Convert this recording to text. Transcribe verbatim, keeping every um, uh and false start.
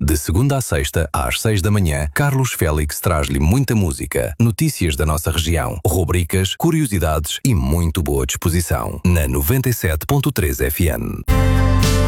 De segunda a sexta, às seis da manhã, Carlos Félix traz-lhe muita música, notícias da nossa região, rubricas, curiosidades e muito boa disposição. Na noventa e sete ponto três F M.